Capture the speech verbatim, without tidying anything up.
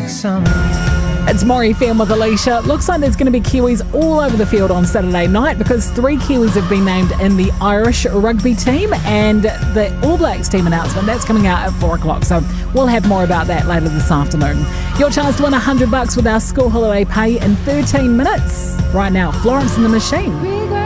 It's Maury Film with Alicia. Looks like there's going to be Kiwis all over the field on Saturday night because three Kiwis have been named in the Irish rugby team and the All Blacks team announcement. That's coming out at four o'clock. So we'll have more about that later this afternoon. Your chance to win one hundred bucks with our school holiday pay in thirteen minutes. Right now, Florence and the Machine.